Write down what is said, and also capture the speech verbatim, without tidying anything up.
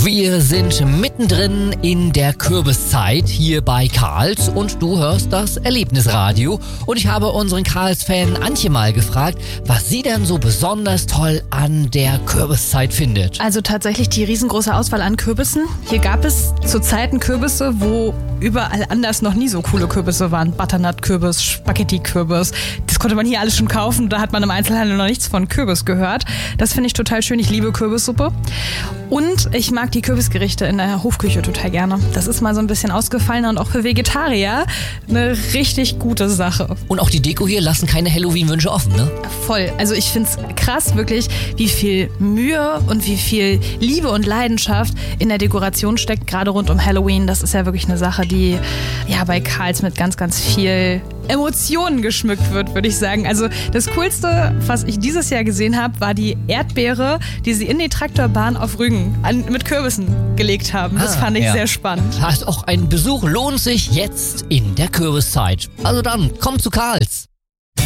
Wir sind mittendrin in der Kürbiszeit hier bei Karls und du hörst das Erlebnisradio. Und ich habe unseren Karls-Fan Antje mal gefragt, was sie denn so besonders toll an der Kürbiszeit findet. Also tatsächlich die riesengroße Auswahl an Kürbissen. Hier gab es zu Zeiten Kürbisse, wo überall anders noch nie so coole Kürbisse waren. Butternut-Kürbis, Spaghetti-Kürbis. Das konnte man hier alles schon kaufen. Da hat man im Einzelhandel noch nichts von Kürbis gehört. Das finde ich total schön. Ich liebe Kürbissuppe. Und ich mag die Kürbisgerichte in der Hofküche total gerne. Das ist mal so ein bisschen ausgefallener und auch für Vegetarier eine richtig gute Sache. Und auch die Deko hier lassen keine Halloween-Wünsche offen, ne? Voll. Also ich finde es krass wirklich, wie viel Mühe und wie viel Liebe und Leidenschaft in der Dekoration steckt, gerade rund um Halloween. Das ist ja wirklich eine Sache, die ja bei Karls mit ganz, ganz viel Emotionen geschmückt wird, würde ich sagen. Also das Coolste, was ich dieses Jahr gesehen habe, war die Erdbeere, die sie in die Traktorbahn auf Rügen an, mit Kürbissen gelegt haben. Das ah, fand ich ja. sehr spannend. Das heißt, auch ein Besuch lohnt sich jetzt in der Kürbiszeit. Also dann, kommt zu Karls.